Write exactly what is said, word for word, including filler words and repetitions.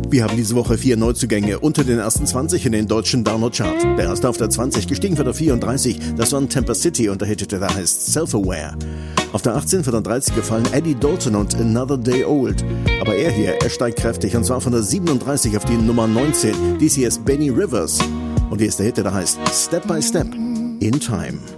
Wir haben diese Woche vier Neuzugänge unter den ersten zwanzig in den deutschen Download-Chart. Der erste auf der zwanzig, gestiegen für der vierunddreißig, das war Temper City und der Hit, der heißt Self-Aware. Auf der achtzehn für der dreißig gefallen Eddie Dalton und Another Day Old. Aber er hier, er steigt kräftig und zwar von der siebenunddreißig auf die Nummer neunzehn. Dies hier ist Benny Rivers und hier ist der Hit, der heißt Step by Step in Time.